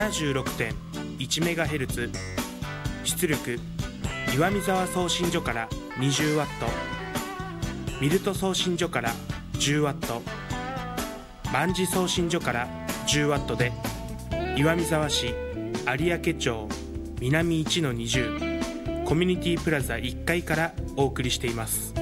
76.1 メガヘルツ、出力岩見沢送信所から20ワット、ミルト送信所から10ワット、万事送信所から10ワットで岩見沢市有明町南1-20コミュニティプラザ1階からお送りしています。